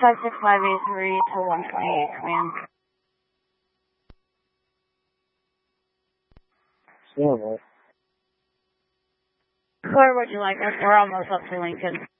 56583 to 128, man. Silver. Where would you like us? We're almost up to Lincoln.